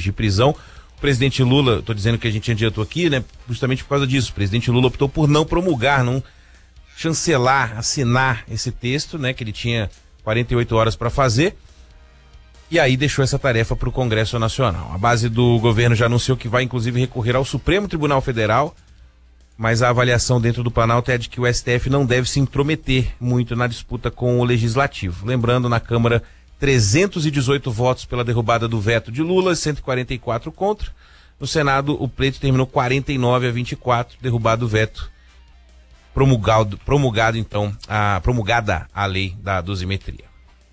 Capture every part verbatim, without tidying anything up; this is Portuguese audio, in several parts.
de prisão. O presidente Lula, estou dizendo que a gente adiantou aqui, né? Justamente por causa disso. O presidente Lula optou por não promulgar, não chancelar, assinar esse texto, né? Que ele tinha quarenta e oito horas para fazer. E aí deixou essa tarefa para o Congresso Nacional. A base do governo já anunciou que vai inclusive recorrer ao Supremo Tribunal Federal, mas a avaliação dentro do Planalto é de que o S T F não deve se intrometer muito na disputa com o Legislativo. Lembrando, na Câmara, trezentos e dezoito votos pela derrubada do veto de Lula, cento e quarenta e quatro contra. No Senado, o pleito terminou quarenta e nove a vinte e quatro, derrubado o veto, promulgado, promulgado então, a, promulgada a lei da dosimetria.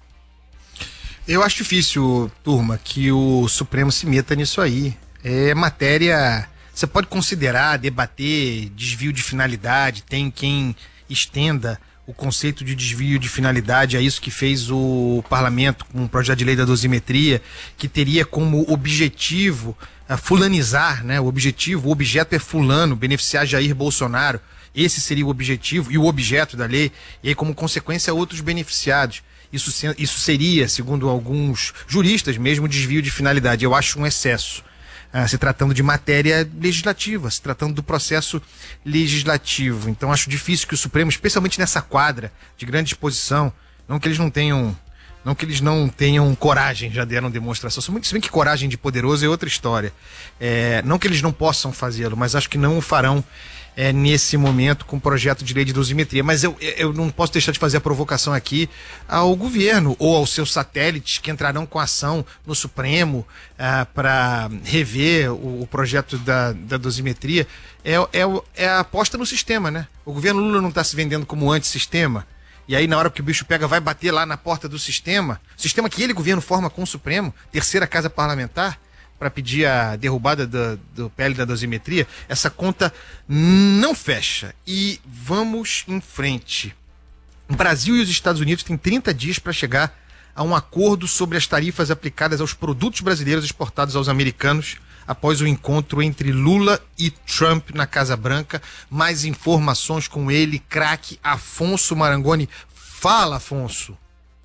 Eu acho difícil, turma, que o Supremo se meta nisso aí. É matéria... Você pode considerar, debater desvio de finalidade, tem quem estenda o conceito de desvio de finalidade a isso que fez o parlamento com o projeto de lei da dosimetria, que teria como objetivo uh, fulanizar, né? O objetivo, o objeto é fulano, beneficiar Jair Bolsonaro. Esse seria o objetivo e o objeto da lei, e aí como consequência outros beneficiados. Isso, isso seria, segundo alguns juristas mesmo, desvio de finalidade. Eu acho um excesso. Ah, se tratando de matéria legislativa, se tratando do processo legislativo. Então acho difícil que o Supremo, especialmente nessa quadra de grande exposição, não que eles não tenham, não que eles não tenham coragem, já deram demonstração, se bem que coragem de poderoso é outra história. É, não que eles não possam fazê-lo, mas acho que não o farão é, nesse momento com o projeto de lei de dosimetria. Mas eu, eu não posso deixar de fazer a provocação aqui ao governo ou aos seus satélites que entrarão com ação no Supremo ah, para rever o, o projeto da, da dosimetria. É, é, é a aposta no sistema, né? O governo Lula não está se vendendo como antissistema. E aí, na hora que o bicho pega, vai bater lá na porta do sistema, sistema que ele, governo, forma com o Supremo, terceira casa parlamentar, para pedir a derrubada do, do P L da dosimetria. Essa conta não fecha. E vamos em frente. O Brasil e os Estados Unidos têm trinta dias para chegar a um acordo sobre as tarifas aplicadas aos produtos brasileiros exportados aos americanos após o encontro entre Lula e Trump na Casa Branca. Mais informações com ele, craque Afonso Marangoni. Fala, Afonso.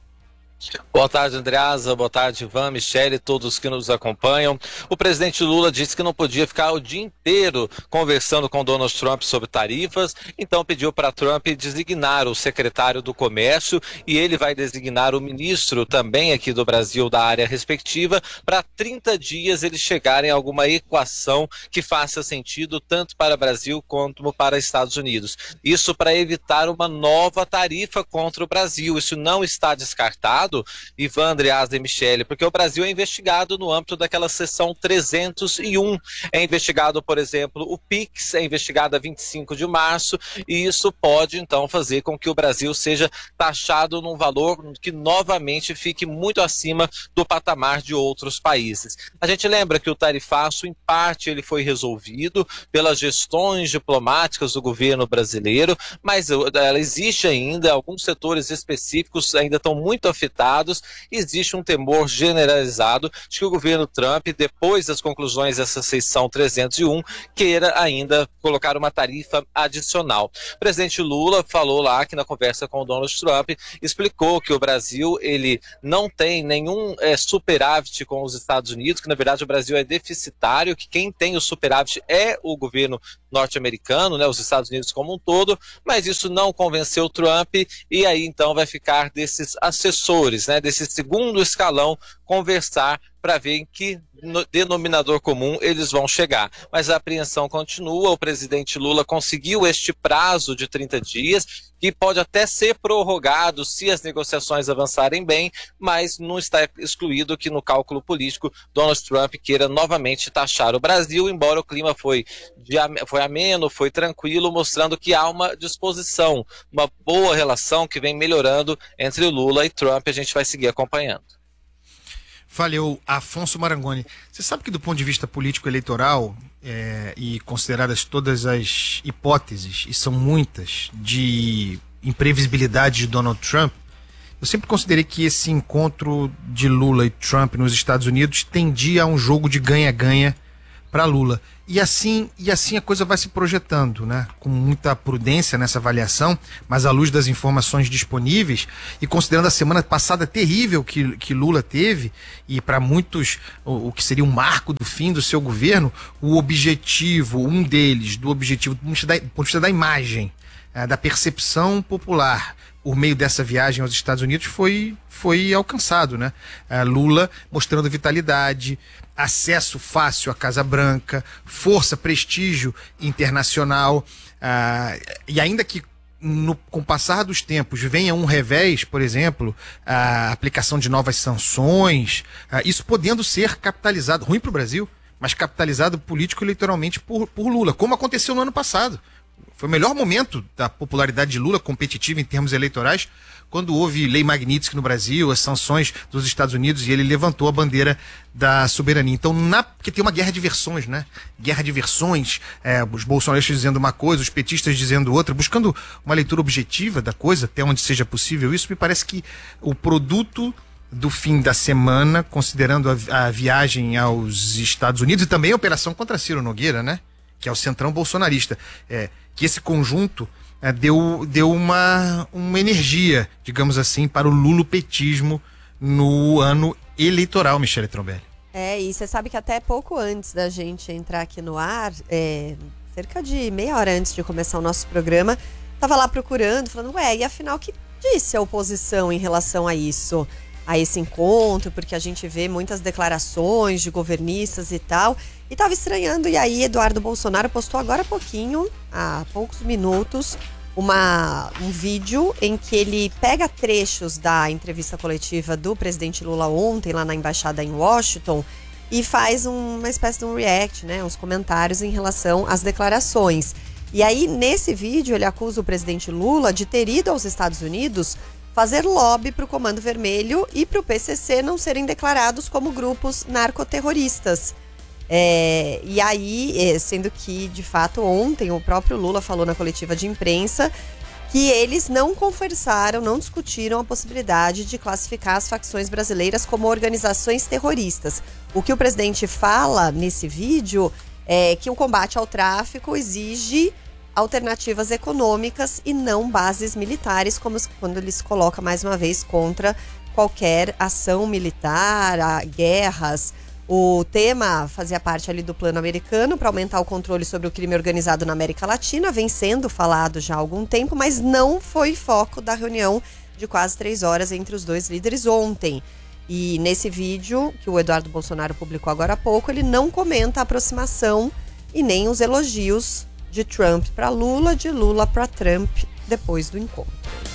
Boa tarde, Andreasa. Boa tarde, Ivan, Michele, todos que nos acompanham. O presidente Lula disse que não podia ficar o dia inteiro conversando com Donald Trump sobre tarifas, então pediu para Trump designar o secretário do Comércio e ele vai designar o ministro também aqui do Brasil da área respectiva para trinta dias eles chegarem a alguma equação que faça sentido tanto para o Brasil quanto para Estados Unidos. Isso para evitar uma nova tarifa contra o Brasil. Isso não está descartado, Ivan, Andreasa e Michele, porque o Brasil é investigado no âmbito daquela seção trezentos e um. É investigado, por exemplo, o Pix, é investigado a vinte e cinco de março, e isso pode, então, fazer com que o Brasil seja taxado num valor que novamente fique muito acima do patamar de outros países. A gente lembra que o tarifaço, em parte, ele foi resolvido pelas gestões diplomáticas do governo brasileiro, mas ela existe ainda, alguns setores específicos ainda estão muito afetados. Existe um temor generalizado de que o governo Trump, depois das conclusões dessa seção trezentos e um, queira ainda colocar uma tarifa adicional. O presidente Lula falou lá que na conversa com o Donald Trump, explicou que o Brasil ele não tem nenhum é, superávit com os Estados Unidos, que na verdade o Brasil é deficitário, que quem tem o superávit é o governo norte-americano, né, os Estados Unidos como um todo, mas isso não convenceu o Trump e aí então vai ficar desses assessores, né, desse segundo escalão, conversar para ver em que denominador comum eles vão chegar. Mas a apreensão continua, o presidente Lula conseguiu este prazo de trinta dias, que pode até ser prorrogado se as negociações avançarem bem, mas não está excluído que no cálculo político Donald Trump queira novamente taxar o Brasil, embora o clima foi, de, foi ameno, foi tranquilo, mostrando que há uma disposição, uma boa relação que vem melhorando entre Lula e Trump. A gente vai seguir acompanhando. Valeu, Afonso Marangoni. Você sabe que do ponto de vista político-eleitoral, é, e consideradas todas as hipóteses, e são muitas, de imprevisibilidade de Donald Trump, eu sempre considerei que esse encontro de Lula e Trump nos Estados Unidos tendia a um jogo de ganha-ganha para Lula. E assim, e assim a coisa vai se projetando, né? Com muita prudência nessa avaliação, mas à luz das informações disponíveis e considerando a semana passada terrível que, que Lula teve, e para muitos o, o que seria um marco do fim do seu governo, o objetivo, um deles, do objetivo do ponto de vista da, do ponto de vista da imagem, é, da percepção popular, por meio dessa viagem aos Estados Unidos, foi, foi alcançado, né? É, Lula mostrando vitalidade, acesso fácil à Casa Branca, força, prestígio internacional, ah, e ainda que no, com o passar dos tempos venha um revés, por exemplo, a aplicação de novas sanções, ah, isso podendo ser capitalizado, ruim para o Brasil, mas capitalizado político-eleitoralmente por, por Lula, como aconteceu no ano passado. Foi o melhor momento da popularidade de Lula, competitiva em termos eleitorais, quando houve lei Magnitsky no Brasil, as sanções dos Estados Unidos, e ele levantou a bandeira da soberania. Então, na, porque tem uma guerra de versões, né? Guerra de versões, é, os bolsonaristas dizendo uma coisa, os petistas dizendo outra, buscando uma leitura objetiva da coisa, até onde seja possível isso. Me parece que o produto do fim da semana, considerando a, a viagem aos Estados Unidos e também a operação contra Ciro Nogueira, né? Que é o centrão bolsonarista, é, que esse conjunto é, deu, deu uma, uma energia, digamos assim, para o lulopetismo no ano eleitoral, Michele Trombelli. É, e você sabe que até pouco antes da gente entrar aqui no ar, é, cerca de meia hora antes de começar o nosso programa, estava lá procurando, falando, ué, e afinal, o que disse a oposição em relação a isso? A esse encontro, porque a gente vê muitas declarações de governistas e tal, e estava estranhando, e aí Eduardo Bolsonaro postou agora há pouquinho, há poucos minutos, uma, um vídeo em que ele pega trechos da entrevista coletiva do presidente Lula ontem, lá na embaixada em Washington, e faz um, uma espécie de um react, né, uns comentários em relação às declarações. E aí, nesse vídeo, ele acusa o presidente Lula de ter ido aos Estados Unidos fazer lobby para o Comando Vermelho e para o P C C não serem declarados como grupos narcoterroristas. É, e aí, sendo que, de fato, ontem o próprio Lula falou na coletiva de imprensa que eles não conversaram, não discutiram a possibilidade de classificar as facções brasileiras como organizações terroristas. O que o presidente fala nesse vídeo é que o combate ao tráfico exige alternativas econômicas e não bases militares, como quando ele se coloca mais uma vez contra qualquer ação militar, a, guerras. O tema fazia parte ali do plano americano para aumentar o controle sobre o crime organizado na América Latina, vem sendo falado já há algum tempo, mas não foi foco da reunião de quase três horas entre os dois líderes ontem. E nesse vídeo, que o Eduardo Bolsonaro publicou agora há pouco, ele não comenta a aproximação e nem os elogios de Trump para Lula, de Lula para Trump depois do encontro.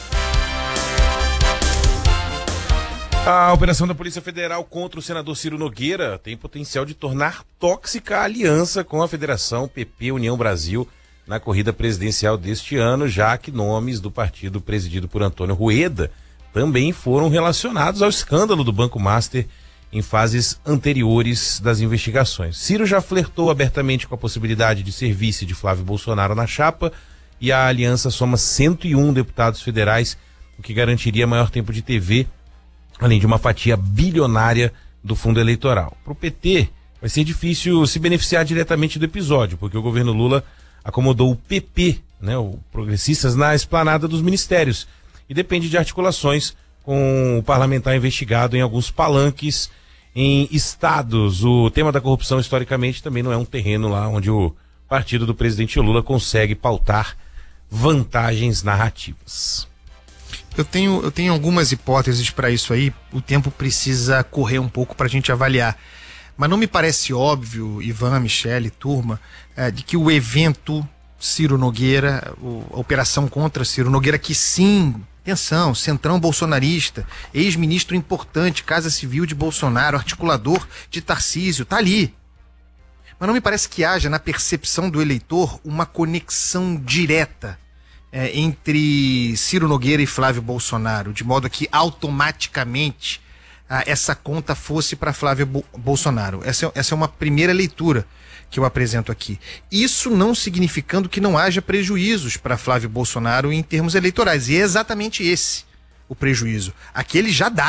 A operação da Polícia Federal contra o senador Ciro Nogueira tem potencial de tornar tóxica a aliança com a Federação P P União Brasil na corrida presidencial deste ano, já que nomes do partido presidido por Antônio Rueda também foram relacionados ao escândalo do Banco Master em fases anteriores das investigações. Ciro já flertou abertamente com a possibilidade de ser vice de Flávio Bolsonaro na chapa, e a aliança soma cento e um deputados federais, o que garantiria maior tempo de T V, além de uma fatia bilionária do fundo eleitoral. Para o P T, vai ser difícil se beneficiar diretamente do episódio, porque o governo Lula acomodou o P P, né, o Progressistas, na esplanada dos ministérios, e depende de articulações com o parlamentar investigado em alguns palanques em estados. O tema da corrupção, historicamente, também não é um terreno lá onde o partido do presidente Lula consegue pautar vantagens narrativas. Eu tenho, eu tenho algumas hipóteses para isso aí, o tempo precisa correr um pouco para a gente avaliar. Mas não me parece óbvio, Ivan, Michele, turma, é, de que o evento Ciro Nogueira, o, a operação contra Ciro Nogueira, que sim, atenção, centrão bolsonarista, ex-ministro importante, Casa Civil de Bolsonaro, articulador de Tarcísio, tá ali. Mas não me parece que haja na percepção do eleitor uma conexão direta é, entre Ciro Nogueira e Flávio Bolsonaro, de modo que automaticamente ah, essa conta fosse para Flávio Bo- Bolsonaro. Essa, essa é uma primeira leitura que eu apresento aqui. Isso não significando que não haja prejuízos para Flávio Bolsonaro em termos eleitorais. E é exatamente esse o prejuízo. Aquele já dado,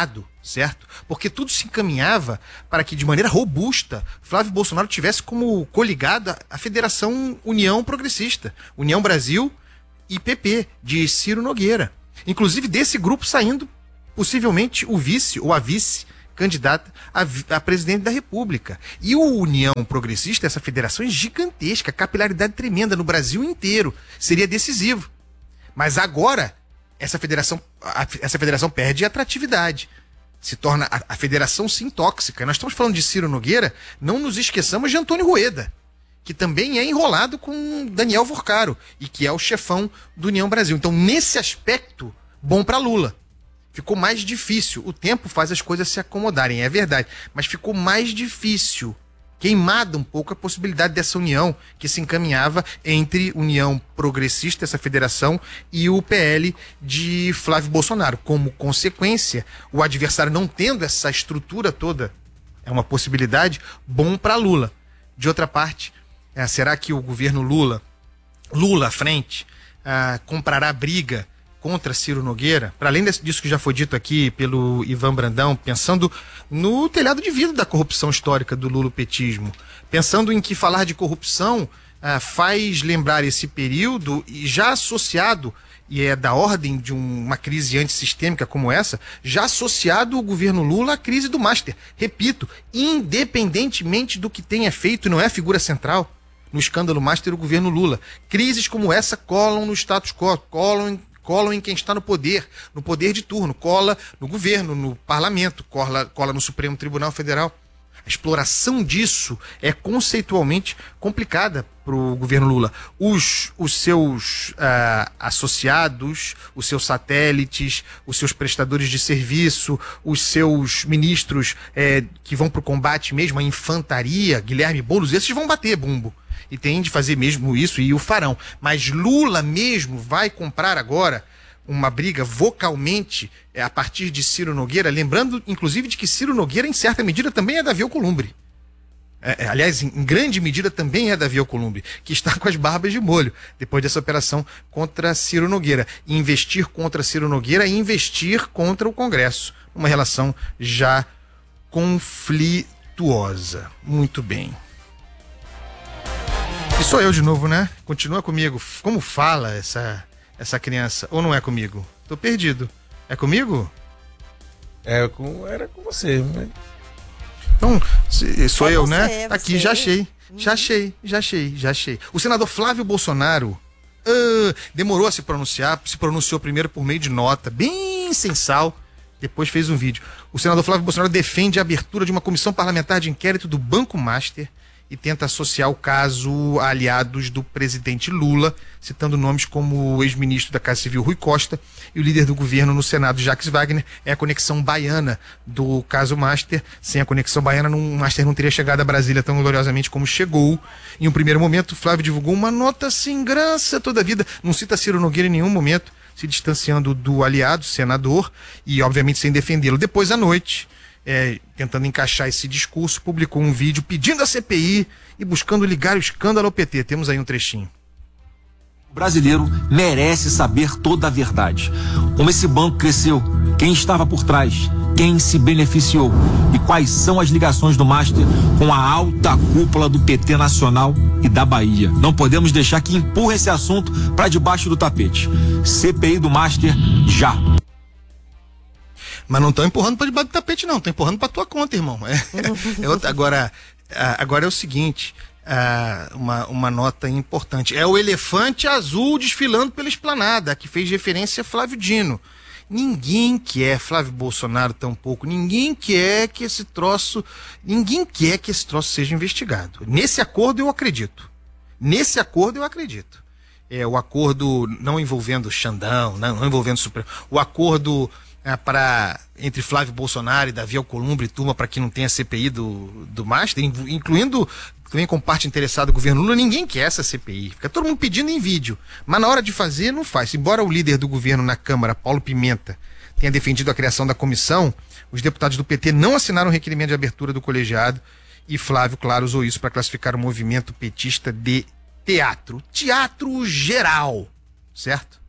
certo? Porque tudo se encaminhava para que, de maneira robusta, Flávio Bolsonaro tivesse como coligada a Federação União Progressista, União Brasil e P P, de Ciro Nogueira. Inclusive desse grupo saindo, possivelmente, o vice ou a vice candidata a, a presidente da República. E o União Progressista, essa federação é gigantesca, capilaridade tremenda no Brasil inteiro, seria decisivo. Mas agora, essa federação, a, essa federação perde atratividade. Se torna, a, a federação sim tóxica. Nós estamos falando de Ciro Nogueira, não nos esqueçamos de Antônio Rueda, que também é enrolado com Daniel Vorcaro, e que é o chefão do União Brasil. Então, nesse aspecto, bom para Lula. Ficou mais difícil. O tempo faz as coisas se acomodarem, é verdade. Mas ficou mais difícil. Queimada um pouco a possibilidade dessa união que se encaminhava entre União Progressista, essa federação, e o P L de Flávio Bolsonaro. Como consequência, o adversário não tendo essa estrutura toda, é uma possibilidade bom para Lula. De outra parte, é, será que o governo Lula, Lula à frente, ah, comprará briga contra Ciro Nogueira, para além disso que já foi dito aqui pelo Ivan Brandão, pensando no telhado de vidro da corrupção histórica do lulopetismo, pensando em que falar de corrupção ah, faz lembrar esse período, e já associado, e é da ordem de um, uma crise antissistêmica como essa, já associado o governo Lula à crise do Master. Repito, independentemente do que tenha feito, não é a figura central no escândalo Master o governo Lula. Crises como essa colam no status quo, colam em colam em quem está no poder, no poder de turno, cola no governo, no parlamento, cola, cola no Supremo Tribunal Federal. A exploração disso é conceitualmente complicada para o governo Lula. Os, os seus uh, associados, os seus satélites, os seus prestadores de serviço, os seus ministros eh, que vão para o combate mesmo, a infantaria, Guilherme Boulos, esses vão bater bumbo. E tem de fazer mesmo isso, e o farão. Mas Lula mesmo vai comprar agora uma briga vocalmente é, a partir de Ciro Nogueira, lembrando inclusive de que Ciro Nogueira em certa medida também é Davi Alcolumbre. É, é, aliás, em, em grande medida também é Davi Alcolumbre, que está com as barbas de molho depois dessa operação contra Ciro Nogueira. E investir contra Ciro Nogueira é investir contra o Congresso. Uma relação já conflituosa. Muito bem. E sou eu de novo, né? Continua comigo. Como fala essa, essa criança? Ou não é comigo? Tô perdido. É comigo? É, com, era com você. Mas... Então, se, sou é eu, você, né? É Aqui, você. já achei. Já achei, já achei, já achei. O senador Flávio Bolsonaro uh, demorou a se pronunciar, se pronunciou primeiro por meio de nota, bem sensal, depois fez um vídeo. O senador Flávio Bolsonaro defende a abertura de uma comissão parlamentar de inquérito do Banco Master e tenta associar o caso a aliados do presidente Lula, citando nomes como o ex-ministro da Casa Civil Rui Costa e o líder do governo no Senado, Jacques Wagner. É a conexão baiana do caso Master. Sem a conexão baiana, o Master não teria chegado a Brasília tão gloriosamente como chegou. Em um primeiro momento, Flávio divulgou uma nota sem graça toda a vida, não cita Ciro Nogueira em nenhum momento, se distanciando do aliado, senador, e obviamente sem defendê-lo. Depois, à noite, É, tentando encaixar esse discurso, publicou um vídeo pedindo a C P I e buscando ligar o escândalo ao P T. Temos aí um trechinho. O brasileiro merece saber toda a verdade. Como esse banco cresceu, quem estava por trás, quem se beneficiou e quais são as ligações do Master com a alta cúpula do P T nacional e da Bahia. Não podemos deixar que empurre esse assunto para debaixo do tapete. C P I do Master já. Mas não estão empurrando para debaixo do tapete, não. Estão empurrando para tua conta, irmão. É, é outra, agora, agora é o seguinte, uma, uma nota importante. É o elefante azul desfilando pela esplanada, que fez referência a Flávio Dino. Ninguém quer, Flávio Bolsonaro tampouco, ninguém quer que esse troço, ninguém quer que esse troço seja investigado. Nesse acordo eu acredito. Nesse acordo eu acredito. É o acordo não envolvendo Xandão, não, não envolvendo o Supremo. O acordo... É, para, entre Flávio Bolsonaro e Davi Alcolumbre e turma para que não tenha C P I do, do Master, incluindo também com parte interessada do governo Lula, ninguém quer essa C P I. Fica todo mundo pedindo em vídeo, mas na hora de fazer não faz. Embora o líder do governo na Câmara, Paulo Pimenta, tenha defendido a criação da comissão, os deputados do P T não assinaram o requerimento de abertura do colegiado e Flávio, claro, usou isso para classificar o movimento petista de teatro. Teatro geral, certo?